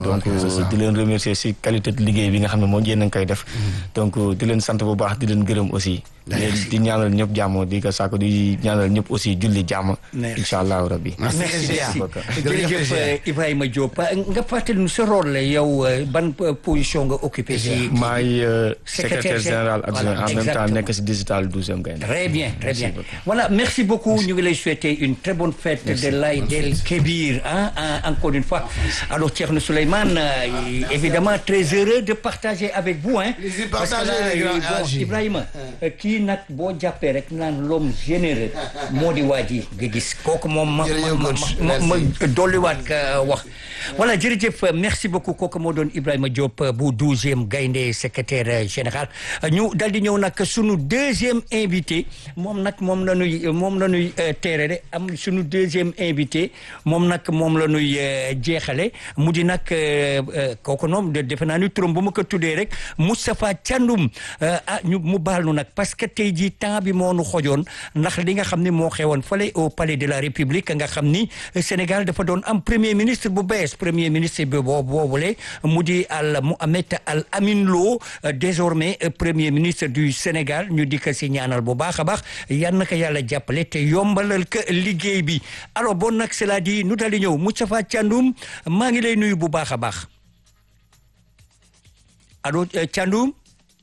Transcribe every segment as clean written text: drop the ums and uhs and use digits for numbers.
donc di leen remercier si qualité de liggéey bi nga xam ne moo yéen a ngi koy def. donc di leen sant bu baax di leen gërëm aussi. di ñaanal ñëpp jàmm di ko saako di ñaanal ñëpp aussi julli jàmm. incha allahu rabbi. merci jërëjëf Ibrahima Diop nga fàttali nu sa rôle la yow ban position nga occupé si. maay secrétaire général adjoint en même temps nekk si digital 12e Gaïndé. très bien très bien voilà merci beaucoup ñu ngi lay souhaiter une très bonne fête de l'Aïd el Kébir encore une fois alors Thierno Souleymane évidemment très heureux de partager avec vous parce que là Ibrahima kii nag boo jàppee rek naan l'homme généreux moo di waa ji nga gis kooku moom ma dolliwaat ka wax voilà jërëjëf merci beaucoup kooku moo doon Ibrahima Diop bu 12e Gaïndé secrétaire général ñu dal di ñëw nag sunu deuxième invité moom la ñuy teere de am sunu deuxième invité moom la ñuy jeexale mu di nag kooku noonu defe naa ni turam bu ma ko tuddee rek Moustapha Thiandoum ñu mu baal nu nag parce que tey jii temps bi moo nu xojoon ndax li nga xam ne moo xewoon fale au palais de la République nga xam ni Sénégal dafa doon am premier ministre bu bees premier ministre bi boobule mu di Mohamed Al Amin Lo désormais premier ministre du Sénégal ñu di ko si ñaanal bu baax a baax yan na ko yàlla jàppale te yombalal ko liggéey bi alors bon nag cela dit nu dal di ñëw Moustapha Thiandoum maa ngi lay nuyu bu baax a baax allo Thiandoum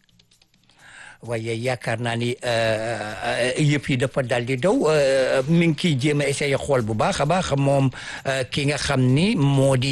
waaye yaakaar naa ni yëpp yi dafa daal di daw mi ngi kiy jéem a essayé xool bu baax a baax moom ki nga xam ni moo di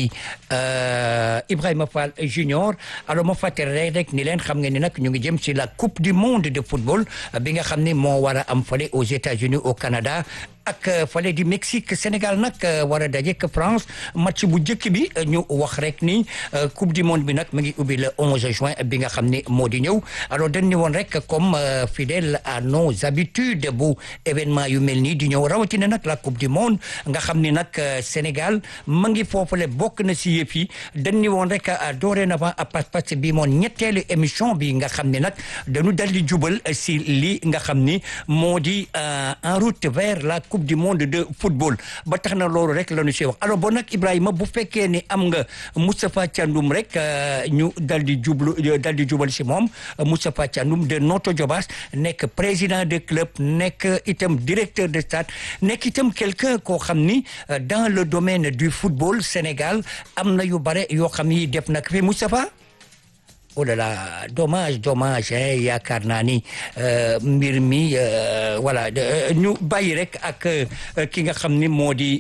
Ibrahima Fall Junior alors ma fàttali rek ni leen xam nga ni nag ñu ngi jëm si la coupe du monde de football bi nga xam ni moo war a am fale aux États-Unis au Canada ak fale di Mexique Sénégal nag war a daje ak France match bu njëkk bi ñu wax rek ni coupe du monde bi nag mu ngi ubbi le 11 juin bi nga xam ni moo di ñëw alors dañ ni woon rek comme fidèle à nos habitudes bu événement yu mel nii di ñëw rawatina nag la coupe du monde nga xam ni nag Sénégal ma ngi foofule bokk na si yëf yi dañ ni woon rek dorénavant à parce bi moon ñetteelu émission bi nga xam ni nag dañu dal di jubal si li nga xam ni moo di en route vers la coupe du monde de football ba tax na loolu rek la ñu si wax alors bon nag Ibrahima bu fekkee ni am nga Moustapha Thiandoum rek ñu dal di jubal si moom Moustapha Thiandoum de Notto Diobass nekk président de club nekk itam directeur de stade nekk itam quelqu'un koo xam ni dans le domaine du football Sénégal am na yu bare yoo xam ni def na ko fi Moustapha oh là là dommage yaakaar naa ni mbir mi voilà ñu bàyyi rek ak ki nga xam ni moo di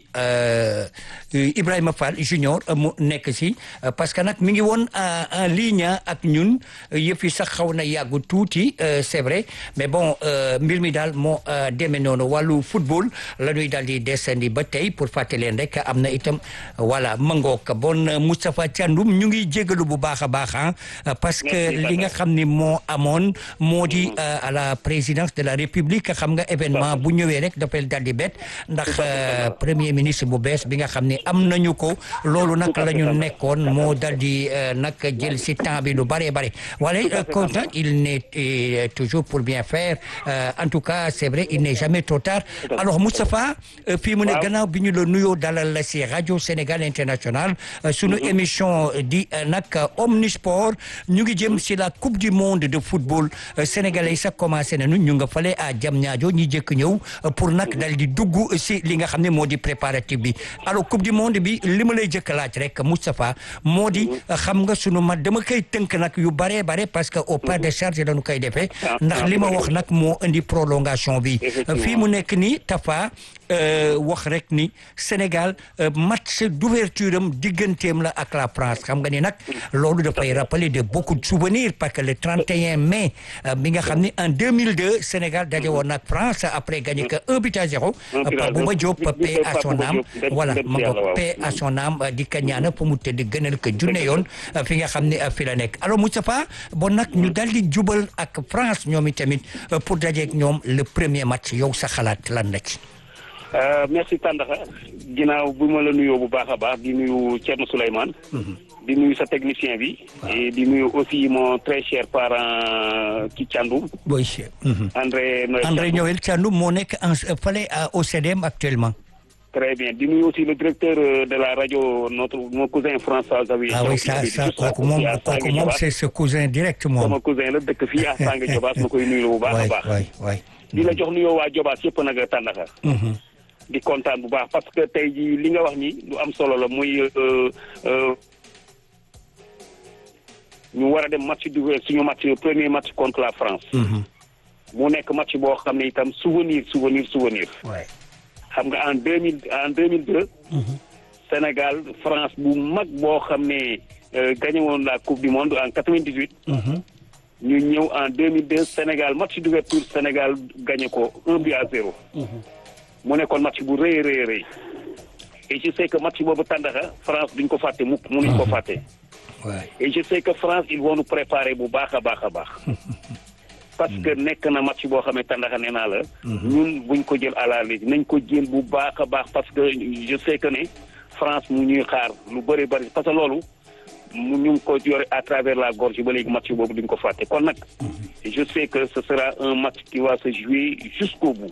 Ibrahima Fall Junior mu nekk si parce que nag mi ngi woon en ligne ak ñun yëf yi sax xaw na yàggu tuuti c'est vrai mais bon mbir mi daal moo demee noonu wàllu football la ñuy daal di desandi ba tey pour fàtte leen rek am na itam voilà mangook bon Moustapha Thiandoum ñu ngi jégalu bu baax a baax parce que li nga xam ni moo amoon moo di à la présidence de la République xam nga événement bu ñëwee rek dafay daal di bett ndax premier ministre bu bees bi nga xam ni am nañu ko loolu nag la ñu nekkoon moo daal di nag jël si temps bi lu bare wala content il n'est toujours pour bien faire en tout cas c'est vrai il n'est jamais trop tard alors Moustapha fii mu ne gannaaw bi ñu la nuyoo dalal la si Radio Sénégal International sunu émission di nag Omnisport ñu ngi jëm si la coupe du monde de football sénégalais yi sax commencé nañu ñu nga fale à Diamniadio ñi jëkk ñëw pour nag dal di dugg si li nga xam ne moo di préparatif bi alors coupe du monde bi li ma lay jëkk laaj rek Moustapha moo di xam nga sunu mat dama koy tënk nag yu bare parce que au pas de charge dañu koy defee ndax li ma wax nag moo indi prolongation bi fii mu nekk nii Tafa wax rek ni Sénégal match d'ouverture am digganteem la ak la France xam nga ni nag loolu dafay rappeler de beaucoup de souvenirs parce que le 31 mai bi nga xam ni en 2002 Sénégal daje woon ak France après gagné que 1-0 par Bouba Diop paix à son âme voilà ma ngo paix à son âme di ka ñaana fu mu tëdd gënal ko junne yoon fi nga xam ni fi la nekk alors Moustapha bon nag ñu dal di jubal ak France ñoom itamit pour dajeek ñoom le premier match yow sa xalaat lan la ci merci Tandakha ginnaaw bu ma la nuyoo bu baax a baax di nuyu Thierno Souleymane di nuyu sa technicien bi et di nuyu aussi mon très cher parent ki Thiandoum André Noël Thiandoum moo nekk fale au CDM actuellement Très bien. Dis-nous aussi le directeur de la radio, mon cousin François Xavier. Ah oui, ça, kooku moom c'est ce cousin direct moom. Sama cousin la dëkk fii à Sanga Jobaas ma koy nuyu bu baax a baax. waay di la jox nuyoo waa Jobaas yëpp nag Tandakha. di kontaan bu baax parce que tey jii li nga wax ni lu am solo la muy ñu war a dem match suñu match premier match contre la France. mu nekk match boo xam ne itam souvenir. xam nga en 2002. Sénégal France bu mag boo xam ne gagné woon la coupe du monde en 98. ñu ñëw en 2002 Sénégal match d'ouverture Sénégal gagné ko 1-0. mu nekkoon match bu rëy. et je sais que match boobu Tandakha France duñ ko fàtte mukk mënuñ ko fàtte. et je sais que France ils vont nous préparer bu baax a baax. parce que nekk na match boo xam ne Tandakha nee naa la. ñun buñ ko jël à la légère nañ ko jël bu baax a baax parce que je sais que ne France mu ñuy xaar lu bëri parce que loolu ñu ngi ko yore à travers la gorge ba léegi match boobu duñ ko fàtte kon nag. je sais que ce sera un match qui va se jouer jusqu'au bout.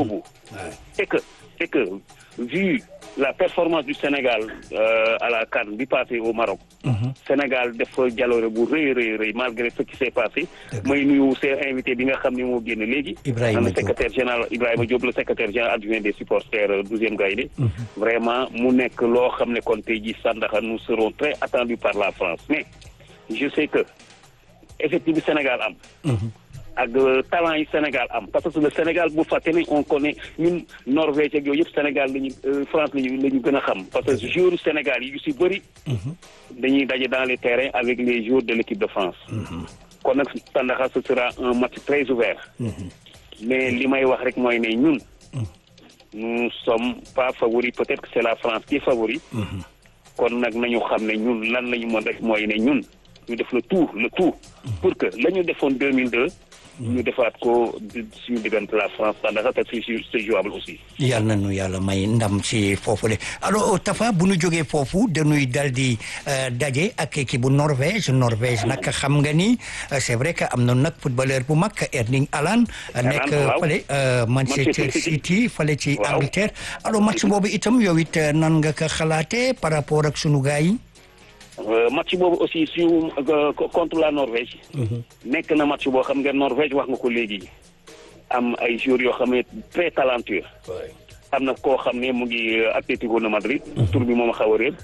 et que vu la performance du Sénégal à la CAN bi passé au Maroc. Sénégal def jaloore bu rëy malgré ce qui s'est passé. may nuyu seen invité bi nga xam ne moo génn léegi. Ibrahima Diop secrétaire général Ibrahima Diop le secrétaire général adjoint des supporters 12e Gaïndé. vraiment mu nekk loo xam ne kon tey jii Tandakha nous serons très attendus par la France mais je sais que effectif bi Sénégal am. ak talent yi Sénégal am parce que le Sénégal bu fàtte ne on connaît ñun Norvège ak yooyu yëpp Sénégal France la ñu gën a xam parce que joueurs Sénégal yi yu si bëri. dañuy daje dans les terrains avec les joueurs de l'équipe de France. kon nag Tandakha ce sera un match très ouvert. mais li may wax rek mooy ne ñun. nous sommes pas favoris peut-être que c'est la France qui est favori. kon nag nañu xam ne ñun lan la ñu mën rek mooy ne ñun ñu def le tout pour que la ñu defoon 2002. ñu defaat ko suñu diggante la France Tandakha te c'est jouable aussi. yal na nu yàlla may ndam ci foofule alors Tafa bu nu jógee foofu dañuy dal di daje ak équipe bu Norvège nag xam nga ni c'est vrai que am na nag footballeur bu mag Erling Haaland nekk fale Manchester City fale ci Angleterre alors match boobu itam yow it nan nga ko xalaatee par rapport ak sunu gars yi. match boobu aussi contre la Norvège. nekk na match boo xam nga Norvège wax nga ko léegi am ay joueurs yoo xam ne très talentueux. am na koo xam ne mu ngi Atlético de Madrid. tur bi moom a xaw a réer.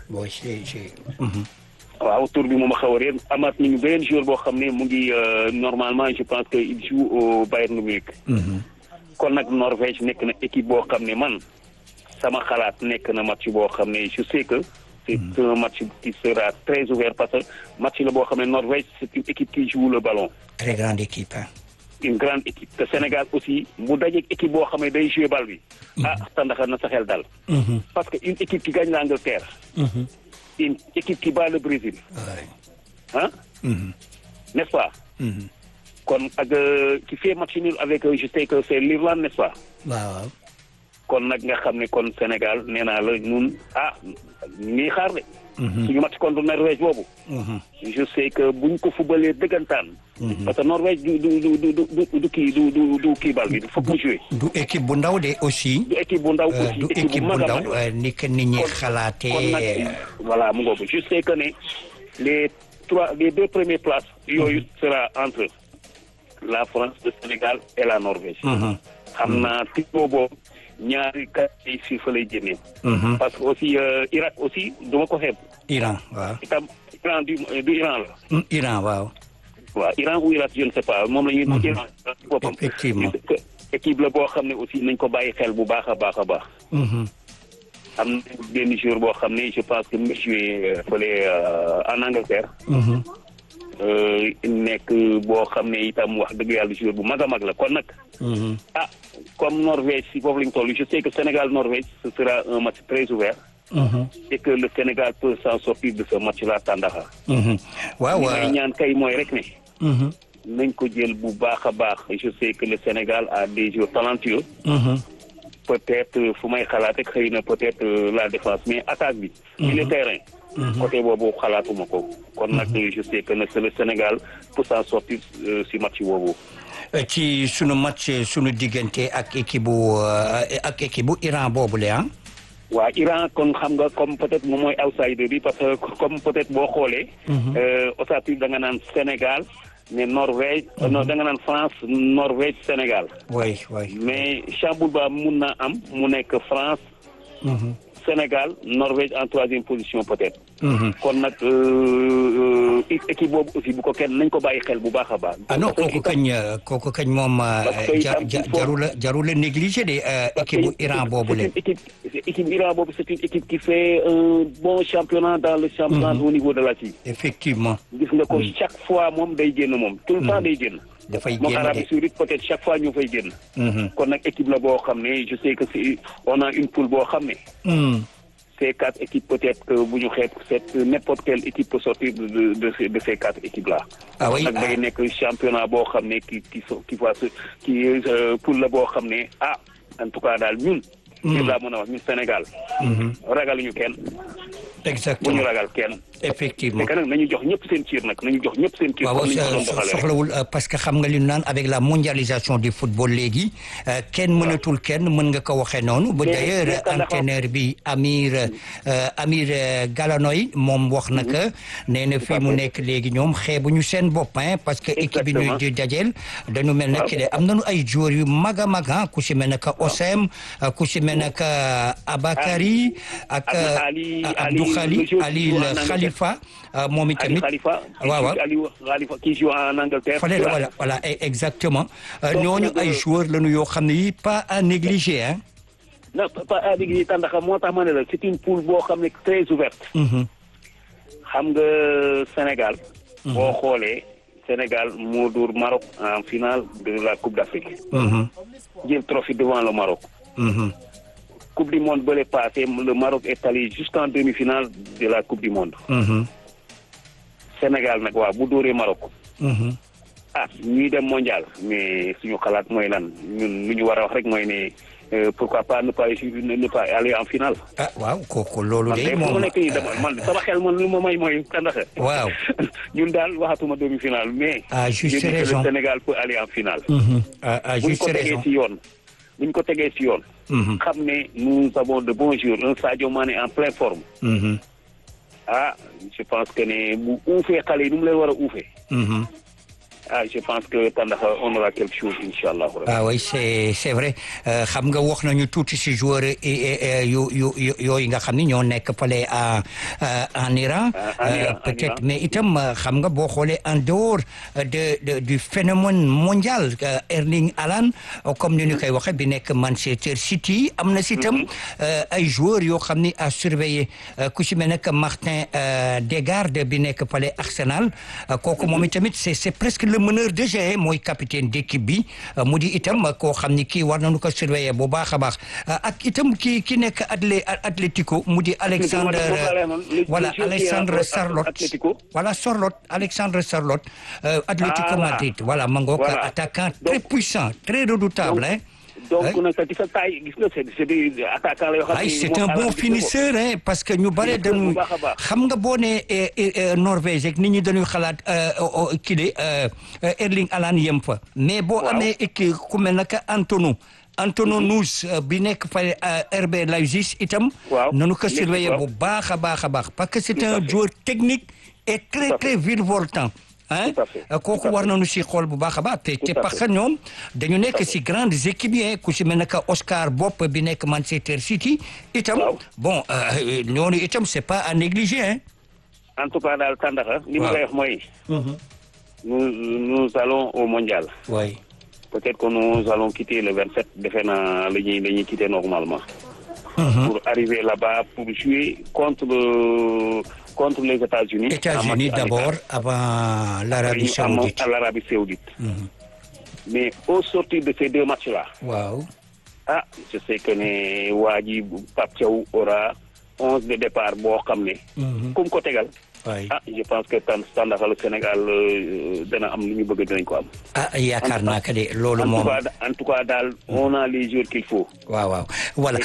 waaw tur bi moom a xaw a réer amaat nañu beneen joueur boo xam ne mu ngi normalement je pense que il joue au Bayern Munich. kon nag Norvège nekk na équipe boo xam ne man sama xalaat nekk na match boo xam ne je sais que. c'est un match qui sera très ouvert parce que match la boo xam ne Norvège c'est une équipe qui joue le ballon. très grande équipe une grande équipe te Sénégal aussi mu dajeeg équipe boo xam ne day jouer bal bi. Tandakha na sa xel dal. parce que une équipe qui gagne l'Angleterre. une équipe qui bat le Brésil. n'est-ce pas. kon ak qui fait match nul avec je sais que c'est l'Irlande n'est-ce pas. waaw. kon nag nga xam ne kon Sénégal nee naa la ñun ñuy xaar de. suñu match contre Norvège boobu. je sais que buñ ko fubalee dëggantaan. parce que Norvège du kii bal bi foog mu jouer. du équipe bu ndaw de aussi. du équipe bu ndaw aussi du équipe bu ndaw ni que nit ñi xalaatee. kon nag voilà mu ngoobu je sais que ne les deux premières places yooyu sera entre la France le Sénégal et la Norvège. xam naa titre boobu. ñaari kat yi fii fa lay génnee. parce que aussi Irak aussi duma ko xeeb. Iran waaw. itam Iran du Iran la. Iran waaw. waaw Iran ou Irak je ne sais pas moom la ñuy. Iran boppam effectivement. équipe la boo xam ne aussi nañ ko bàyyi xel bu baax a baax a baax. am na benn jour boo xam ne je pense que mu joué fële en Angleterre. nekk boo xam ne itam wax dëgg yàlla joueur bu mag a mag la kon nag. comme Norvège si foofu lañ toll je sais que Sénégal-Norvège ce sera un match très ouvert. et que le Sénégal peut s'en sortir de ce match-là Tandakha. waaw may ñaan kay mooy rek ne. nañ ko jël bu baax a baax je sais que le Sénégal a des joueurs talentueux. peut-être fu may xalaat rek xëy na peut-être la défense mais attaque bi. le terrain. côté boobu xalaatuma ko. kon nag je sais que le Sénégal peut s'en sortir si match boobu. ci sunu match sunu diggante ak équipe bu Iran boobu la waa Iran kon xam nga comme peut-être moom mooy outsider bi parce que comme peut-être boo xoolee. ossature da nga naan Sénégal mais Norvège. non da nga naan France Norvège Sénégal. oui. mais chamboule ba mun na am mu nekk France. Sénégal Norvège en troisième position peut-être. kon nag équipe boobu aussi bu ko kenn nañ ko bàyyi xel bu baax a baax. ah non kooku kañ moom jarul a négliger de équipe bu Iran boobu la. équipe Iran boobu c'est une équipe qui fait un bon championnat dans le championnat au niveau de l'Asie. effectivement. gis nga ko chaque fois moom day génn moom tout le temps day génn. dafay génn moom Arabie Saoudite peut-être chaque fois ñu fay génn. kon nag équipe la boo xam ne je sais que on a une poule boo xam ne. ces 4 équipes peut-être que bu ñu xeeb cette n'importe quelle équipe peut sortir de ces 4 équipes là. ah oui nag day nekk championnat boo xam ne qui poule la boo xam ne en tout cas daal ñun. ñun laa mën a wax ñun Sénégal. ragaluñu kenn. exactement bu ñu ragal kenn. effectivement mais nag nañu jox ñëpp seen ciir nag nañu jox ñëpp seen ciir. waaw soxlawul parce que xam nga li ñu naan avec la mondialisation du football léegi kenn mënatul kenn mën nga ko waxee noonu. ba d'ailleurs entraîneur bi Amir Galanoy moom wax na que nee na fii mu nekk léegi ñoom xeebuñu seen bopp parce que équipe bi ñuy di dajeel dañu mel ne que am nañu ay joueurs yu mag a mag ku si mel ne que Osem ku si mel ne que Abakari ak Abdou Ali Khalifa moom itamit waaw Khalifa qui joue en Angleterre. voilà exactement ñooñu ay joueurs lañu yoo xam ne yi pas à négliger hein. non pas à négliger ndax moo tax ma ne la c'est une poule boo xam ne très ouverte. xam nga Sénégal. boo xoolee Sénégal moo dóor Maroc en finale de la Coupe d'Afrique. jël trophée devant le Maroc. Coupe du monde bële passé le Maroc est allé jusqu'en demi-finale de la Coupe du monde. Sénégal nag waaw bu dóoree Maroc. ñuy dem mondial mais suñu xalaat mooy lan ñun lu ñu war a wax rek mooy ne pourquoi pas ne pas aller en finale. waaw kooku loolu de moom man nekk nii man sama xel man lu ma may mooy kandaxe. waaw ñun daal waxatuma demi-finale mais. juste raison le Sénégal peut aller en finale. juste raison buñ ko tegee ci yoon. xam ne nous avons de bons joueurs un Sadio Mané en pleine forme. Je pense que ne bu uufee xale yi nu mu leen war a uufee. Je pense que Tandakha on aura quelque chose inchallah. Oui c'est vrai xam nga wax nañu tuuti ci joueurs yooyu nga xam ni ñoo nekk fale en Iran. peut-être mais itam xam nga boo xoolee en dehors du phénomène mondial Erling Haaland comme ni ñu koy waxee bi nekk Manchester City am na si itam ay joueurs yoo xam ni à surveiller ku ci mel ne Martin Degarde bi nekk fale Arsenal kooku moom itamit c'est presque le meneur de jeu mooy capitaine d'équipe bi mu di itam koo xam ni kii war nañu ko surveiller bu baax a baax ak itam ki nekk Atlético mu di Alexandre Sorloth Atlético Madrid voilà ma ngoog attaquant très puissant très redoutable hein. donc nag ci sa taille gis nga c'est des attaquants la yoo xam ne c'est un bon finisseur hein parce que ñu bare dañu xam nga boo nee Norvège rek nit ñi dañuy xalaat kii de Erling Haaland yem fa mais boo amee équipe ku mel naka Antononus bi nekk fa RB Leipzig itam nanu ko surveiller bu baax a baax parce que c'est un joueur technique et très très virevoltant kooku war nañu si xool bu baax a baax te parce que ñoom dañu nekk si grandes équipes yi ku si mel ne que Oscar Bopp bi nekk Manchester City itam bon ñooñu itam c'est pas à négliger hein. En tout cas daal Tandakha li ma lay wax mooy nous allons au mondial. Oui. Peut-être que nous allons quitter le 27 defe naa la ñuy quitter normalement. Pour arriver là-bas pour jouer contre les États-Unis. États-Unis d'abord avant l'Arabie Saoudite. Mais au sortir de ces 2 matchs-là. Waaw. Je sais que ne waa ji Pape Thiaw aura 11 de départ boo xam ne. comme ko tegal. je pense que Tandakha le Sénégal dana am lu ñu bëgg dinañ ko am. yaakaar naa que de loolu moom en tout cas daal on a les joueurs qu'il faut. waaw voilà.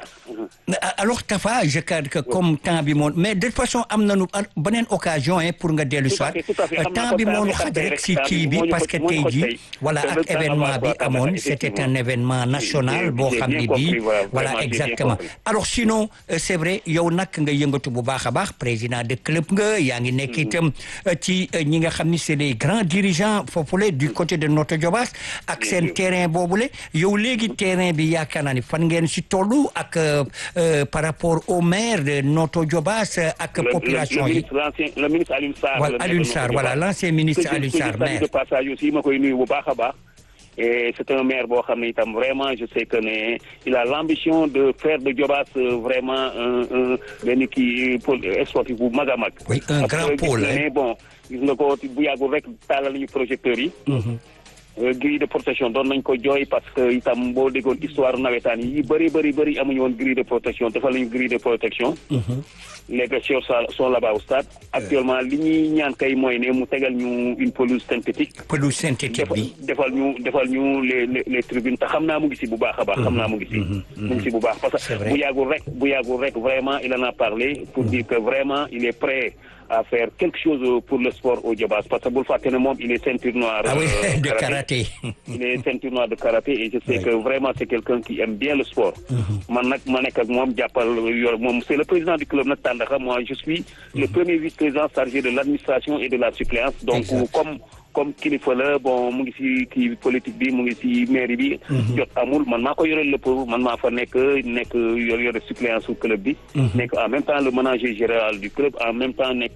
alors Tafa je crois que comme temps bi moom mais de toute façon am nañu beneen occasion pour nga dellu soit temps bi moo ñu xaj rek si kii bi parce que tey jii voilà ak événement bi amoon c'était un événement national boo xam ne bii voilà exactement alors sinon c'est vrai yow nag nga yëngatu bu baax a baax président de club nga yaa ngi nekk itam ci ñi nga xam ni c'est les grands dirigeants foofule du côté de Notto Diobass ak seen terrain boobule yow léegi terrain bi yaakaar naa ni fan ngeen si tollu ak par rapport au maire de Notto Diobass ak population yi. le ministre Alioune Sarr. voilà Alioune Sarr voilà l'ancien ministre Alioune Sarr maire. de passage aussi ma koy nuyu bu baax a baax. et c'est un maire boo xam ne itam vraiment je sais que ne il a l'ambition de faire de Diobass vraiment un benn kii pôle sportif bu mag a mag. oui un grand pôle. mais bon gis nga ko bu yàggul rek taalal nañu projecteurs yi. grille de protection doon nañ ko jooy parce que itam boo déggoon histoire nawetaan yi bëri amuñu woon grille de protection defal nañu grille de protection. les pêcheurs sont là-bas au stade. actuellement li ñuy ñaan kay mooy ne mu tegal ñu une pelouse synthétique. pelouse synthétique bi. defal ñu les tribunes te xam naa mu ngi si bu baax a baax. xam naa mu ngi si. mu ngi si bu baax parce que bu yàggul rek vraiment il en a parlé pour dire que vraiment il est prêt à faire quelque chose pour le sport au Diobass parce que bul fàtte ne moom il est ceinture noire. ah oui de karaté. il est ceinture noire de karaté et je sais que vraiment c'est quelqu'un qui aime bien le sport. man nag ma nekk ak moom jàppal moom c'est le président du club nag Tandakha moi je suis le premier vice-président chargé de l'administration et de la suppléance donc comme kilifa la bon mu ngi ci kii politique bi mu ngi ci mairie bi. jot amul man maa ko yoreel lépp man maa fa nekk yore suppléance su club bi. nekk en même temps le manager général du club en même temps nekk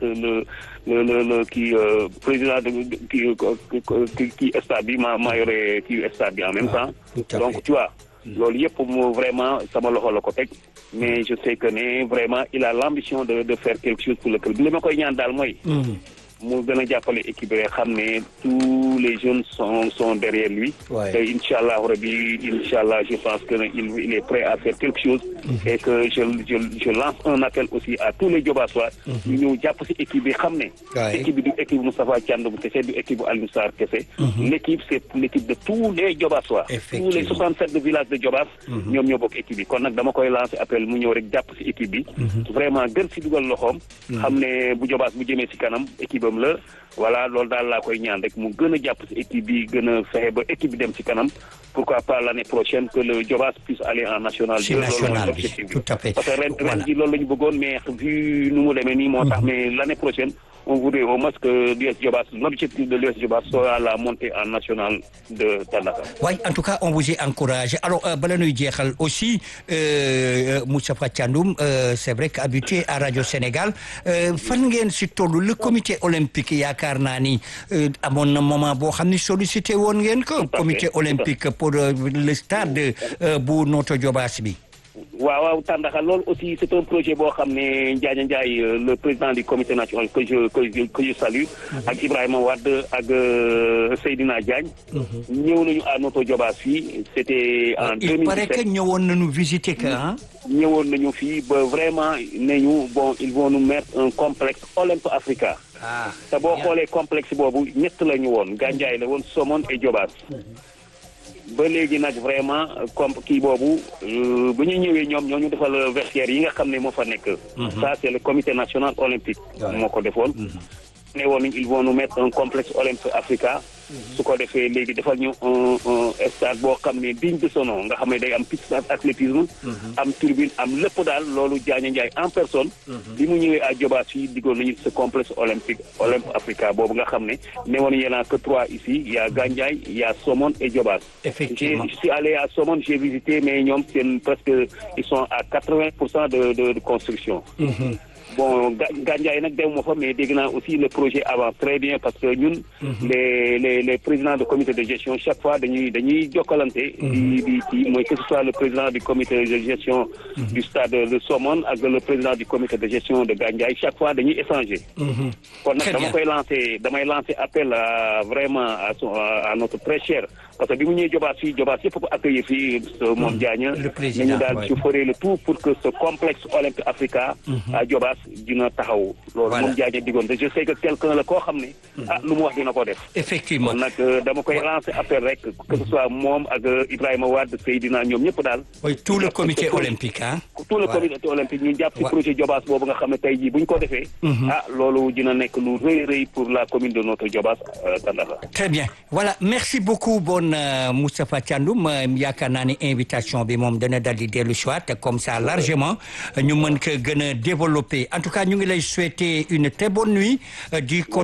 le kii président de kii stade bi maa yore kii stade bi en même temps. donc tu vois. loolu yëpp mu vraiment sama loxo la ko teg mais je sais que ne vraiment il a l'ambition de faire quelque chose pour le club li ma koy ñaan daal mooy. mu gën a jàppale équipe bi xam ne tous les jeunes sont derrière lui. te inchallah rabbi inchallah je pense que il est prêt à faire quelque chose. et que je lance un appel aussi à tous les Diobassois. ñu ñëw jàpp ci équipe bi xam ne. équipe bi du équipe Moustapha Thiandoum kese du équipe bu Alioune Sarr kese. l'équipe c'est l'équipe de tous les Diobassois. tous les 67 de villages de Diobass. ñoom ñoo bokk équipe bi kon nag dama koy lancer appel mu ñëw rek jàpp ci équipe bi. vraiment gën ci dugal loxoom. xam ne bu Diobass bu jëmee ci kanam équipe am la voilà loolu daal laa koy ñaan rek mu gën a jàpp ci équipe bi gën a fexe ba équipe bi dem ci kanam pourquoi pas l'année prochaine que le Diobass puisse aller en national. ci national bi tout à fait. parce que ren ji loolu la ñu bëggoon mais vu nu mu demee nii moo tax mais l'année prochaine on voudrait au moins que l'US Diobass l'objectif de l'US Diobass soit la montée en national de Tandakha. waaye en tout cas on vous y encourage alors bala ñuy jeexal aussi Moustapha Thiandoum c'est vrai que habitué à Radio Sénégal fan ngeen si tollu le comité olympique yaakaar naa ni amoon na moment boo xam ni sollicité woon ngeen ko. comité olympique pour le stade bu Notto Diobass bi. waaw Tandakha loolu aussi c'est un projet boo xam ne Ndiaye le président du comité national que je salue. ak Ibrahima Wade ak Seydina Diagne. ñëw nañu à Notto Diobass fii c'était en 2017 il paraît que ñëwoon nañu visiter que ah. ñëwoon nañu fii ba vraiment nañu bon ils vont nous mettre un complexe Olympe Africa. te boo xoolee complexe boobu ñett la ñu woon Gandiaye la woon Somone et Diobass. ba léegi nag vraiment comme kii boobu bu ñu ñëwee ñoom ñoo ñu defal vestiaire yi nga xam ne moo fa nekk. ça c'est le comité national olympique. moo ko defoon. ne woon nañu ils vont nous mettre un complexe Olympe Africa. su ko defee léegi defal ñu un stade boo xam ne digne de son nom nga xam ne day am piste athlétisme. am tribune am lépp daal loolu Diagne Ndiaye en personne. bi mu ñëwee à Diobass fii diggoon nañu ce complexe olympique Olympe Africa boobu nga xam ne woon y en a que 3 ici il y a Gandiaye il y a Somone et Diobass. effectivement je suis allé à Somone j'ai visité mais ñoom seen presque ils sont à 80% de construction. bon Gandiaye nag dem moo fa mais dégg naa aussi le projet avance très bien parce que ñun. les présidents de comité de gestion chaque fois dañuy jokkalante. di mooy que ce soit le président du comité de gestion. du stade de Somone ak le président du comité de gestion de Gandiaye chaque fois dañuy échanger. kon nag damay lancer appel vraiment à notre très cher parce que bi mu ñëwee Diobass fii Diobass yëpp ko accueillir fii moom Diagne nañu daal ci ferai le tout pour que ce complexe Olympique Africa à Diobass dina taxaw loolu moom Diagne digoon je sais que quelqu'un la koo xam ne lu mu wax dina ko def effectivement nag dama koy lancer appel rek que ce soit moom ak Ibrahima Wade Seydina ñoom ñëpp daal tout le comité olympique tout le comité olympique ñu jàpp ci projet Diobass boobu nga xam ne tey jii bu ñu ko defee loolu dina nekk lu rëy pour la commune de notre Diobass Tandakha. Très bien voilà merci beaucoup bon Moustapha Thiandoum yaakaar naa ni invitation bi moom dana dal di dellu soit comme ça largement ñu mën ko gën a développer en tout cas ñu ngi lay souhaiter une très bonne nuit